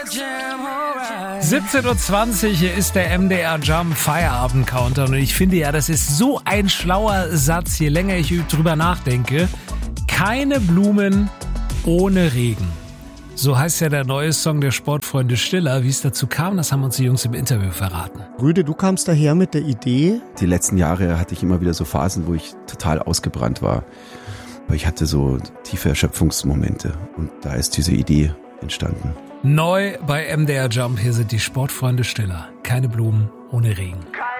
17:20 Uhr, hier ist der MDR Jump Feierabend Countdown und ich finde ja, das ist so ein schlauer Satz, je länger ich drüber nachdenke. Keine Blumen ohne Regen. So heißt ja der neue Song der Sportfreunde Stiller. Wie es dazu kam, das haben uns die Jungs im Interview verraten. Rüde, du kamst daher mit der Idee. Die letzten Jahre hatte ich immer wieder so Phasen, wo ich total ausgebrannt war. Aber ich hatte so tiefe Erschöpfungsmomente und da ist diese Idee entstanden. Neu bei MDR Jump, hier sind die Sportfreunde Stiller. Keine Blumen ohne Regen.